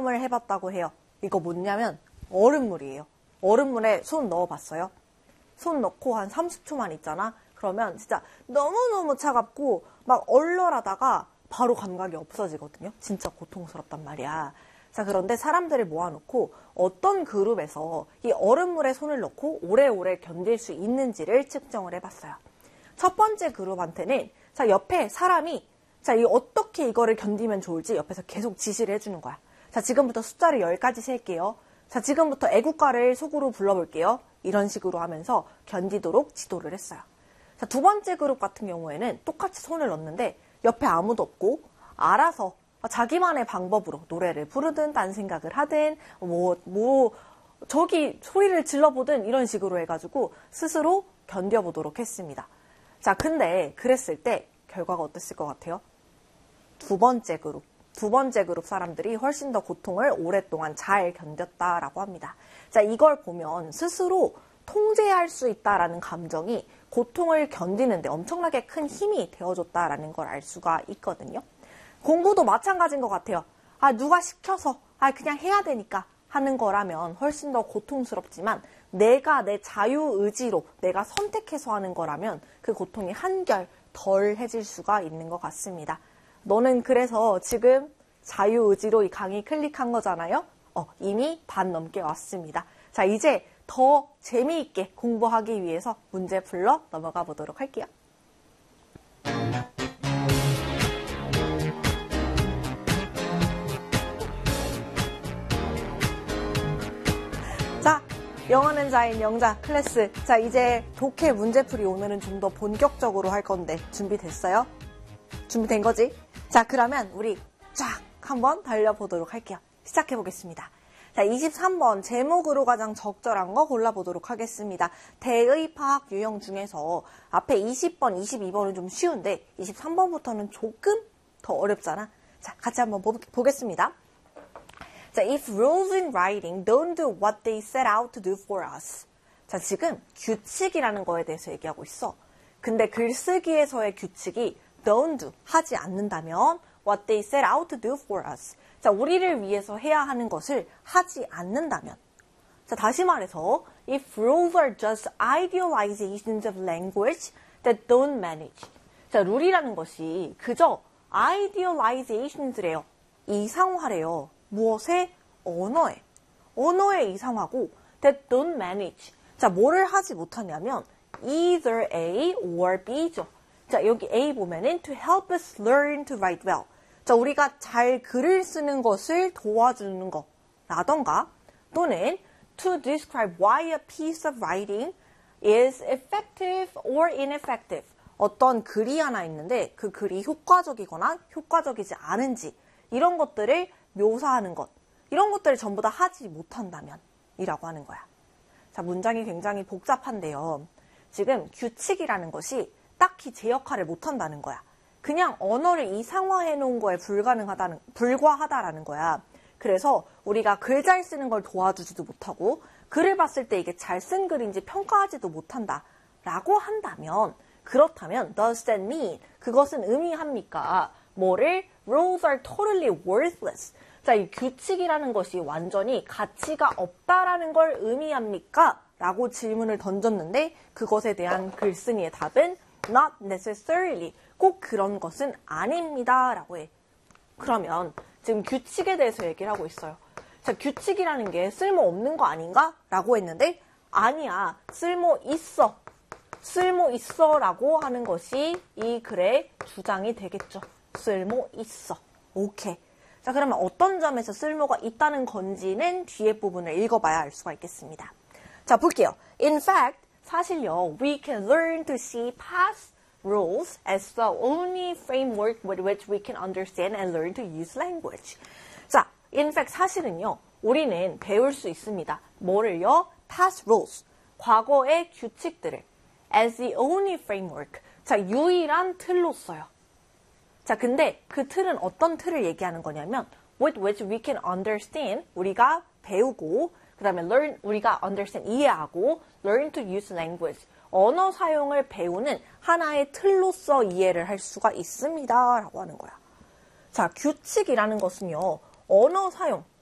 실험을 해봤다고 해요. 이거 뭐냐면 얼음물이에요. 얼음물에 손 넣어봤어요. 손 넣고 한 30초만 있잖아. 그러면 진짜 너무너무 차갑고 막 얼얼하다가 바로 감각이 없어지거든요. 진짜 고통스럽단 말이야. 자, 그런데 사람들을 모아놓고 어떤 그룹에서 이 얼음물에 손을 넣고 오래오래 견딜 수 있는지를 측정을 해봤어요. 첫 번째 그룹한테는 자, 옆에 사람이 자, 어떻게 이거를 견디면 좋을지 옆에서 계속 지시를 해주는 거야. 자, 지금부터 숫자를 10까지 셀게요. 자, 지금부터 애국가를 속으로 불러볼게요. 이런 식으로 하면서 견디도록 지도를 했어요. 자, 두 번째 그룹 같은 경우에는 똑같이 손을 넣는데 옆에 아무도 없고 알아서 자기만의 방법으로 노래를 부르든 딴 생각을 하든 저기 소리를 질러보든 이런 식으로 해가지고 스스로 견뎌보도록 했습니다. 자, 근데 그랬을 때 결과가 어땠을 것 같아요? 두 번째 그룹 사람들이 훨씬 더 고통을 오랫동안 잘 견뎠다라고 합니다. 자, 이걸 보면 스스로 통제할 수 있다라는 감정이 고통을 견디는데 엄청나게 큰 힘이 되어줬다라는 걸 알 수가 있거든요. 공부도 마찬가지인 것 같아요. 누가 시켜서 그냥 해야 되니까 하는 거라면 훨씬 더 고통스럽지만 내가 내 자유의지로 내가 선택해서 하는 거라면 그 고통이 한결 덜해질 수가 있는 것 같습니다. 너는 그래서 지금 자유의지로 이 강의 클릭한 거잖아요. 이미 반 넘게 왔습니다. 자, 이제 더 재미있게 공부하기 위해서 문제 풀러 넘어가 보도록 할게요. 자, 영어는 자인 영자 클래스. 자, 이제 독해 문제풀이 오늘은 좀 더 본격적으로 할 건데 준비됐어요? 준비된 거지? 자, 그러면 우리 쫙 한번 달려보도록 할게요. 시작해보겠습니다. 자, 23번 제목으로 가장 적절한 거 골라보도록 하겠습니다. 대의 파악 유형 중에서 앞에 20번, 22번은 좀 쉬운데 23번부터는 조금 더 어렵잖아. 자, 같이 한번 보겠습니다. 자, if rules in writing don't do what they set out to do for us. 자, 지금 규칙이라는 거에 대해서 얘기하고 있어. 근데 글쓰기에서의 규칙이 don't do, 하지 않는다면 what they set out to do for us. 자, 우리를 위해서 해야 하는 것을 하지 않는다면. 자, 다시 말해서 if rules are just idealizations of language that don't manage. 자, 룰이라는 것이 그저 idealizations래요. 이상화래요. 무엇에? 언어에. 언어에 이상하고 that don't manage. 자, 뭐를 하지 못하냐면 either A or B죠. 자, 여기 A 보면은 to help us learn to write well. 자, 우리가 잘 글을 쓰는 것을 도와주는 거라던가 또는 to describe why a piece of writing is effective or ineffective. 어떤 글이 하나 있는데 그 글이 효과적이거나 효과적이지 않은지 이런 것들을 묘사하는 것. 이런 것들을 전부 다 하지 못한다면 이라고 하는 거야. 자, 문장이 굉장히 복잡한데요. 지금 규칙이라는 것이 딱히 제 역할을 못한다는 거야. 그냥 언어를 이상화해 놓은 거에 불과하다라는 거야. 그래서 우리가 글 잘 쓰는 걸 도와주지도 못하고 글을 봤을 때 이게 잘 쓴 글인지 평가하지도 못한다 라고 한다면 그렇다면 does that mean? 그것은 의미합니까? 뭐를? Rules are totally worthless. 자, 이 규칙이라는 것이 완전히 가치가 없다라는 걸 의미합니까? 라고 질문을 던졌는데 그것에 대한 글쓴이의 답은 not necessarily. 꼭 그런 것은 아닙니다. 라고 해. 그러면 지금 규칙에 대해서 얘기를 하고 있어요. 자, 규칙이라는 게 쓸모없는 거 아닌가? 라고 했는데 아니야. 쓸모있어. 쓸모있어 라고 하는 것이 이 글의 주장이 되겠죠. 쓸모있어. 오케이. 자, 그러면 어떤 점에서 쓸모가 있다는 건지는 뒤에 부분을 읽어봐야 알 수가 있겠습니다. 자, 볼게요. In fact, 사실요, we can learn to see past rules as the only framework with which we can understand and learn to use language. 자, in fact, 사실은요, 우리는 배울 수 있습니다. 뭐를요? Past rules. 과거의 규칙들을 as the only framework. 자, 유일한 틀로써요. 자, 근데 그 틀은 어떤 틀을 얘기하는 거냐면 with which we can understand, 우리가 배우고 그 다음에 learn, 우리가 understand, 이해하고 learn to use language, 언어 사용을 배우는 하나의 틀로서 이해를 할 수가 있습니다 라고 하는 거야. 자, 규칙이라는 것은요, 언어 사용,